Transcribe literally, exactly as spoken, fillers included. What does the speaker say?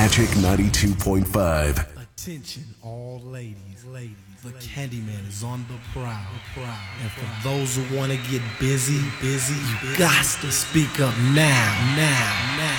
Magic ninety-two point five. Attention, all ladies, ladies. The Candyman is on the prowl, prowl. And for those who want to get busy, busy, you got to speak up now, now, now.